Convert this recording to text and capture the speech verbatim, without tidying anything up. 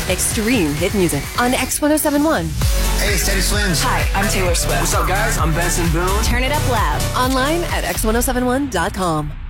Extreme hit music on X one oh seven point one. Hey, it's Teddy Swims. Hi, I'm Taylor Swift. What's up, guys? I'm Benson Boone. Turn it up loud. Online at X one oh seven one dot com.